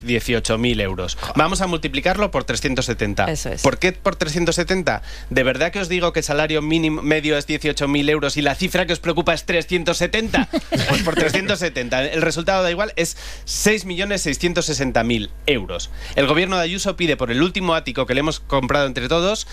18.000 euros. Vamos a multiplicarlo por 370. Eso es. ¿Por qué por 370? ¿De verdad que os digo que el salario mínimo medio es 18.000 euros y la cifra que os preocupa es 370? Pues por 370. El resultado da igual, es 6.660.000 euros. El gobierno de Ayuso pide por el último ático que le hemos comprado entre todos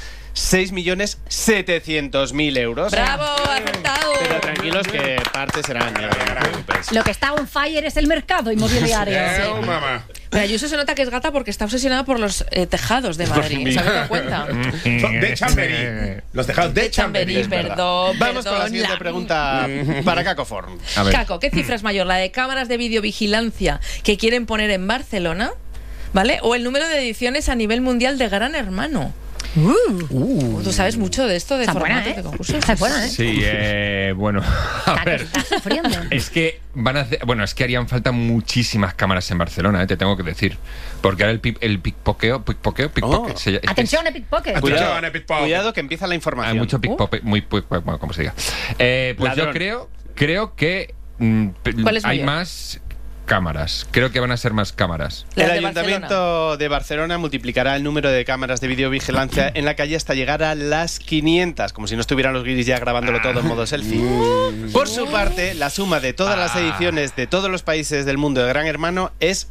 6.700.000 euros. ¡Bravo! ¡Acertado! Pero tranquilos que parte serán. No te preocupes. Lo que está on fire es el mercado inmobiliario. Mamá. Pero Ayuso se nota que es gata porque está obsesionada por los tejados de Madrid. ¿Se habéis dado cuenta? De Chamberí. Los tejados de Chamberí. Perdón. Vamos con la siguiente pregunta para Caco Forn. Caco, ¿qué cifra es mayor? ¿La de cámaras de videovigilancia que quieren poner en Barcelona? ¿Vale? ¿O el número de ediciones a nivel mundial de Gran Hermano? Tú sabes mucho de esto, de formatos de concursos. Está buena, ¿eh? Sí, bueno, a ver. Estás sufriendo. Es que es que harían falta muchísimas cámaras en Barcelona, te tengo que decir. Porque ahora el pickpocket. Atención, pickpocket. Cuidado que empieza la información. Hay mucho pickpocket, bueno, como se diga. Pues yo creo que hay más cámaras. Creo que van a ser más cámaras. El Ayuntamiento de Barcelona multiplicará el número de cámaras de videovigilancia en la calle hasta llegar a las 500, como si no estuvieran los guiris ya grabándolo todo en modo selfie. Por su parte, la suma de todas las ediciones de todos los países del mundo de Gran Hermano es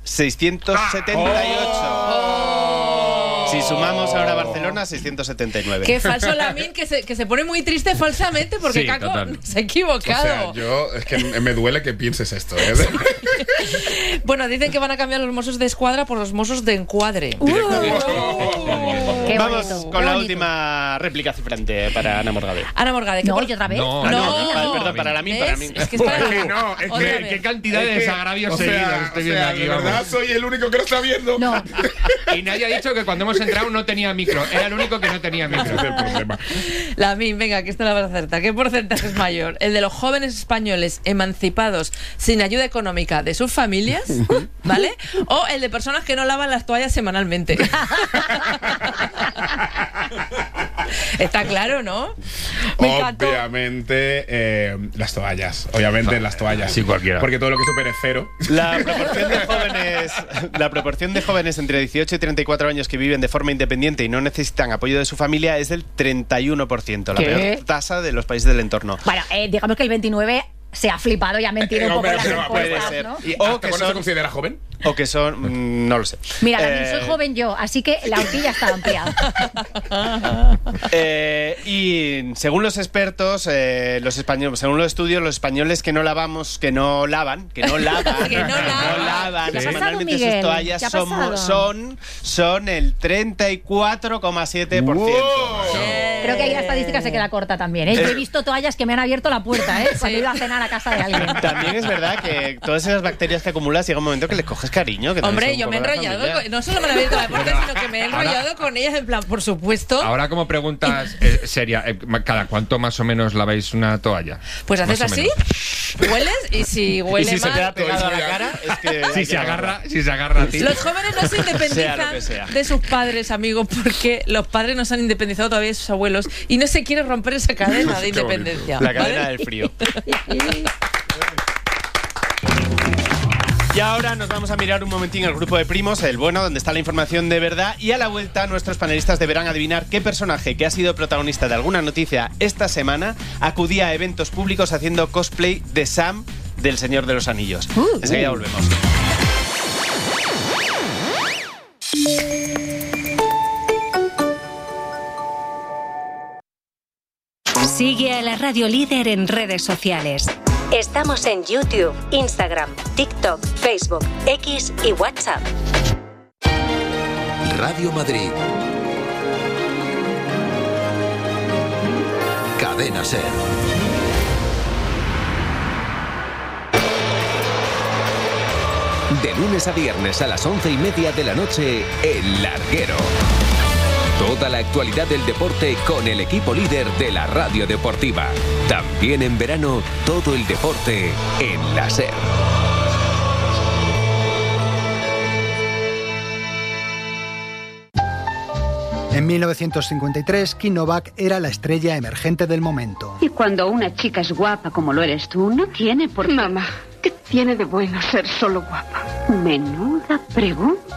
678. Si sumamos ahora Barcelona, 679. Qué falso Lamin, que se pone muy triste falsamente porque Sí, Caco total. se ha equivocado. O sea, es que me duele que pienses esto, ¿eh? Bueno, dicen que van a cambiar los Mossos de Escuadra por los Mossos de Encuadre. Qué Vamos bonito, con qué la bonito. última réplica cifrante para Ana Morgade. Ana Morgade. No, yo otra vez. No, Perdón, para la ¿Ves? para mí. Es que es para la No, es Otra que vez. ¿Qué cantidad de desagravios seguidos estoy viendo aquí? de vamos. verdad soy el único que lo está viendo. No, Y nadie ha dicho que cuando hemos entrado no tenía micro. Era el único que no tenía micro. Ese es el problema. Lamin, venga, que esto la vas a acertar. ¿Qué porcentaje es mayor? ¿El de los jóvenes españoles emancipados sin ayuda económica de sus familias? ¿Vale? ¿O el de personas que no lavan las toallas semanalmente? Está claro, ¿no? Me encantó. Obviamente, las toallas. Obviamente, las toallas. Sí, cualquiera. Porque todo lo que supere cero. La proporción de jóvenes entre 18 y 34 años que viven de forma independiente y no necesitan apoyo de su familia es del 31%, la ¿Qué? peor tasa de los países del entorno. bueno, digamos que el 29 se ha flipado y ha mentido un poco en las puede encuestas, ser. ¿no? ¿Y O hasta que cuándo se son- considera joven? O que son... no lo sé. Mira, también soy joven yo, así que la horquilla está ampliada. Y según los expertos, los españoles, según los estudios, los españoles que no lavan Que no lavan. ¿Qué ha semanalmente pasado, Miguel? sus toallas ¿Qué ha pasado? son el 34,7%. ¡Wow! Creo que ahí la estadística se queda corta también, ¿eh? Yo he visto toallas que me han abierto la puerta, ¿eh? Cuando he ido a cenar a casa de alguien. También es verdad que todas esas bacterias que acumulas llega un momento que les coges cariño. Que también Hombre, son yo un me he poco la enrollado, familia. no solo me han abierto la puerta, sino que me he enrollado con ellas en plan, por supuesto. Ahora, como preguntas seria, ¿cada cuánto más o menos laváis una toalla? Pues haces Más o así, menos. hueles y si Y huele si se mal... queda pegado a la cara, es que... Si se agarra a ti. Los jóvenes no se Sea lo independizan que sea. de sus padres, amigos, porque los padres no se han independizado todavía de sus abuelos y no se quiere romper esa cadena de Qué bonito. independencia. La cadena ¿vale? del frío. Y ahora nos vamos a mirar un momentín el grupo de primos, el bueno, donde está la información de verdad. Y a la vuelta, nuestros panelistas deberán adivinar qué personaje que ha sido protagonista de alguna noticia esta semana acudía a eventos públicos haciendo cosplay de Sam del Señor de los Anillos. Enseguida volvemos. Sigue a la Radio Líder en redes sociales. Estamos en YouTube, Instagram, TikTok, Facebook, X y WhatsApp. Radio Madrid. Cadena SER. De lunes a viernes a las 11:30 de la noche, El Larguero. Toda la actualidad del deporte con el equipo líder de la radio deportiva. También en verano, todo el deporte en la SER. En 1953, Kim Novak era la estrella emergente del momento. Y cuando una chica es guapa como lo eres tú, no tiene por qué. Mamá, ¿Qué tiene de bueno ser solo guapa? Menuda pregunta.